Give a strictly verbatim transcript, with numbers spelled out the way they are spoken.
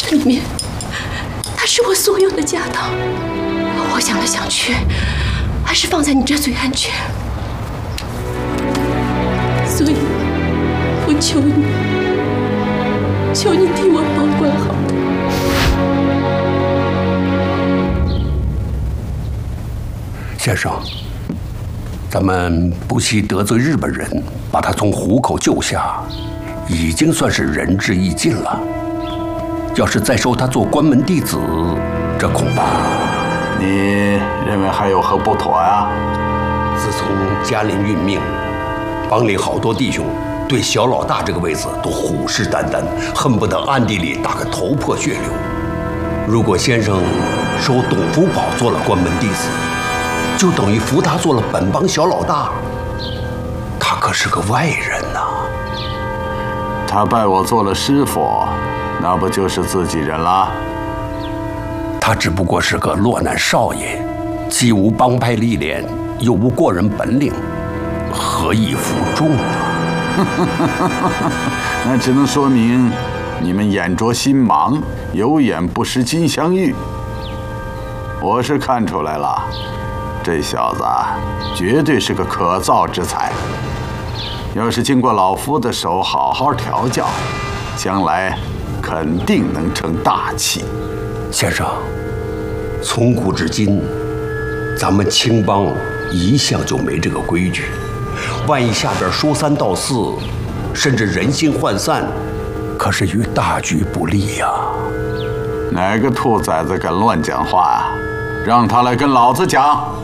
这里面，它是我所有的家当。我想来想去，还是放在你这最安全。所以，我求你，求你替我保管好它。 先生，咱们不惜得罪日本人，把他从虎口救下，已经算是仁至义尽了。要是再收他做关门弟子，这恐怕…… 你认为还有何不妥呀？ 自从嘉林运命，帮里好多弟兄对小老大这个位子都虎视眈眈，恨不得暗地里打个头破血流。如果先生收董福宝做了关门弟子，就等于扶他做了本帮小老大。他可是个外人呐、啊。 他拜我做了师傅，那不就是自己人了？ 他只不过是个落难少爷，既无帮派历练，又无过人本领，何以服众呢？ 那只能说明你们眼拙心盲，有眼不识金镶玉。我是看出来了，这小子绝对是个可造之才。要是经过老夫的手好好调教，将来肯定能成大器。 先生，从古至今，咱们青帮一向就没这个规矩。万一下边说三道四，甚至人心涣散，可是与大局不利呀、啊。 哪个兔崽子敢乱讲话呀、啊？让他来跟老子讲。